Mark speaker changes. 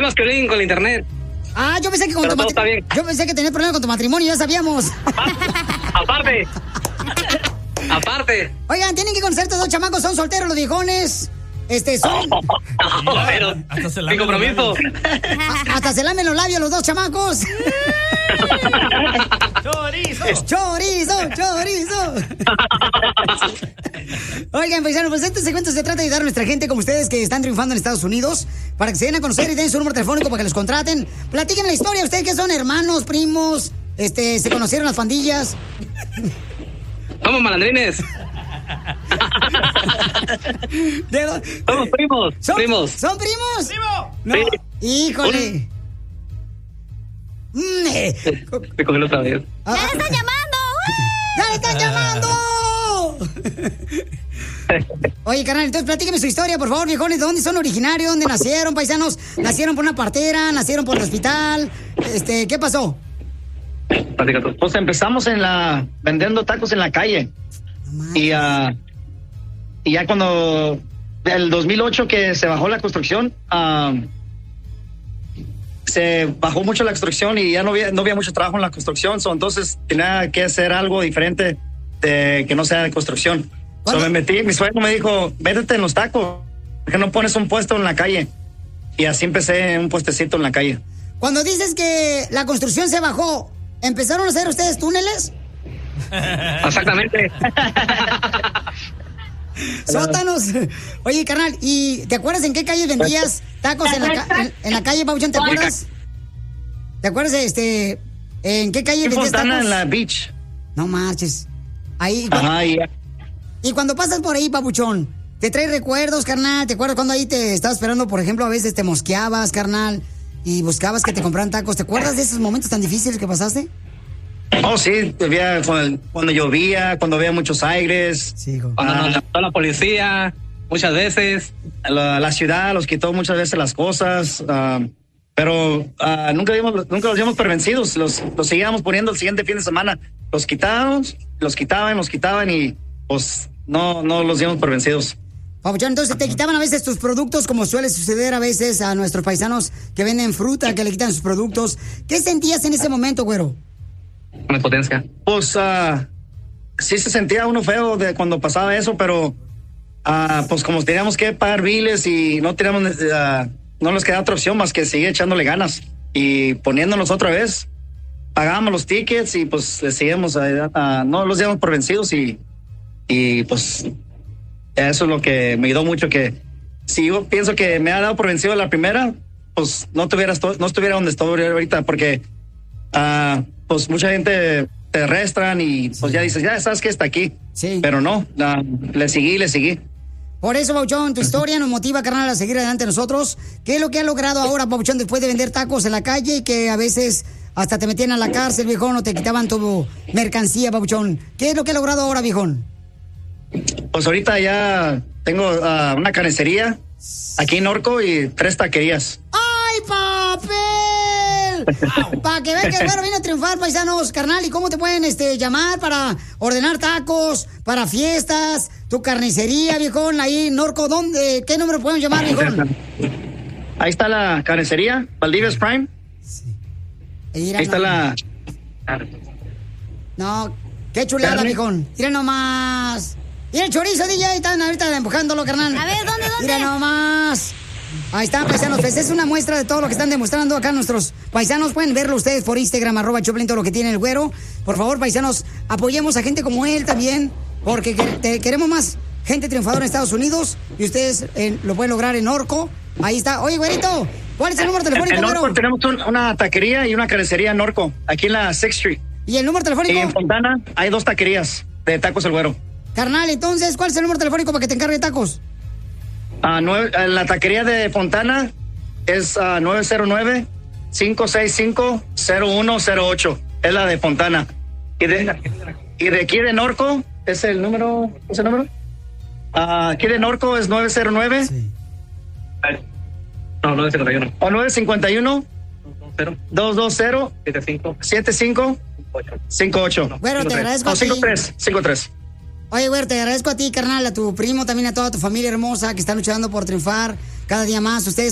Speaker 1: problemas, Piolín, con el internet.
Speaker 2: Ah, yo pensé que con tu matrimonio. Yo pensé que tenías problemas con tu matrimonio, ya sabíamos.
Speaker 1: Aparte.
Speaker 2: Oigan, tienen que conocer estos dos chamacos, son solteros los viejones. Son.
Speaker 1: Pero, sin compromiso.
Speaker 2: Hasta se lamen los labios los dos chamacos. ¡Chorizo! Oigan, paisanos, pues este segmento se trata de ayudar a nuestra gente como ustedes que están triunfando en Estados Unidos para que se den a conocer y den su número telefónico para que los contraten. Platiquen la historia, ustedes que son hermanos, primos, se conocieron las pandillas.
Speaker 1: Somos malandrines. Somos primos.
Speaker 2: ¿Son primos?
Speaker 3: ¡Primo!
Speaker 2: No. Sí. Híjole.
Speaker 1: Me cogió otra vez.
Speaker 4: ¡Ya le están llamando!
Speaker 2: ¡Ya le están llamando! Oye, carnal, entonces platíqueme su historia, por favor, viejones. ¿De dónde son originarios? ¿Dónde nacieron, paisanos? ¿Nacieron por una partera? ¿Nacieron por el hospital? ¿Qué pasó?
Speaker 5: Pues empezamos vendiendo tacos en la calle. Y ya cuando el 2008 que se bajó la construcción, se bajó mucho la construcción y ya no había mucho trabajo en la construcción, entonces tenía que hacer algo diferente que no sea de construcción. Me metí, mi suegro me dijo, métete en los tacos, ¿por qué no pones un puesto en la calle? Y así empecé un puestecito en la calle.
Speaker 2: Cuando dices que la construcción se bajó, ¿empezaron a hacer ustedes túneles?
Speaker 1: Exactamente.
Speaker 2: Sótanos. Oye, carnal, ¿y te acuerdas en qué calle vendías tacos en la calle, Pabuchón? ¿Te acuerdas? ¿Te acuerdas en qué calle vendías
Speaker 5: Fontana,
Speaker 2: tacos?
Speaker 5: en la Beach.
Speaker 2: No marches. Ahí.
Speaker 5: Ya.
Speaker 2: Y cuando pasas por ahí, Pabuchón, ¿te trae recuerdos, carnal? ¿Te acuerdas cuando ahí te estabas esperando, por ejemplo, a veces te mosqueabas, carnal, y buscabas que te compraran tacos? ¿Te acuerdas de esos momentos tan difíciles que pasaste?
Speaker 5: Oh, sí, cuando llovía, cuando había muchos aires.
Speaker 2: Sí,
Speaker 1: cuando nos llamó la policía, muchas veces.
Speaker 5: La ciudad los quitó muchas veces las cosas, pero nunca los dimos por vencidos. Los seguíamos poniendo el siguiente fin de semana. Los quitaban y pues no los dimos por vencidos.
Speaker 2: Pabuchón, entonces te quitaban a veces tus productos, como suele suceder a veces a nuestros paisanos que venden fruta, que le quitan sus productos. ¿Qué sentías en ese momento, güero?
Speaker 1: Una potencia.
Speaker 5: Pues sí se sentía uno feo de cuando pasaba eso, pero pues como teníamos que pagar biles y no nos quedaba otra opción más que seguir echándole ganas y poniéndonos otra vez. Pagábamos los tickets y pues le seguíamos, no los dimos por vencidos y pues eso es lo que me ayudó mucho, que si yo pienso que me ha dado por vencido la primera, pues no estuviera donde estoy ahorita, porque pues mucha gente te arrestan y pues ya dices, ya sabes que está aquí.
Speaker 2: Sí.
Speaker 5: Pero no, le seguí.
Speaker 2: Por eso, Pabuchón, tu historia nos motiva, carnal, a seguir adelante nosotros. ¿Qué es lo que ha logrado ahora, Pabuchón, después de vender tacos en la calle y que a veces hasta te metían a la cárcel, viejón, o te quitaban tu mercancía, Pabuchón? ¿Qué es lo que ha logrado ahora, viejón?
Speaker 5: Pues ahorita ya tengo una carnicería aquí en Norco y 3 taquerías.
Speaker 2: ¡Ay, papel! Para que vean que el güero vino a triunfar, paisanos, carnal. ¿Y cómo te pueden llamar para ordenar tacos, para fiestas, tu carnicería, viejón, ahí en Norco? ¿Dónde? ¿Qué número pueden llamar, viejón?
Speaker 5: Ahí está la carnicería, Valdivie's Prime.
Speaker 2: Sí.
Speaker 5: Ahí está la...
Speaker 2: No, qué chulada, viejón. Mira nomás. Mira el chorizo, DJ, están ahorita empujándolo, carnal.
Speaker 4: A ver, ¿dónde?
Speaker 2: Mira nomás. Ahí está, paisanos. Pues es una muestra de todo lo que están demostrando acá nuestros paisanos. Pueden verlo ustedes por Instagram, @Choplin, todo lo que tiene el güero. Por favor, paisanos, apoyemos a gente como él también, porque queremos más gente triunfadora en Estados Unidos y ustedes lo pueden lograr en Norco. Ahí está. Oye, güerito, ¿cuál es el número telefónico,
Speaker 5: En Norco
Speaker 2: güero?
Speaker 5: tenemos una taquería y una carnicería en Norco, aquí en la 6th Street.
Speaker 2: ¿Y el número telefónico?
Speaker 5: Y en Fontana hay 2 taquerías de Tacos El Güero.
Speaker 2: Carnal, entonces, ¿cuál es el número telefónico para que te encargue tacos?
Speaker 5: La taquería de Fontana es 909-565-0108. Es la de Fontana. Y de aquí de Norco, ¿es el número? ¿Es el número? Aquí de Norco es 909.
Speaker 2: Sí.
Speaker 1: No, 951.
Speaker 5: O 951 220
Speaker 1: 75
Speaker 5: 58.
Speaker 2: Bueno, te agradezco a ti.
Speaker 5: 53.
Speaker 2: Oye, güey, te agradezco a ti, carnal, a tu primo, también a toda tu familia hermosa que están luchando por triunfar cada día más. Ustedes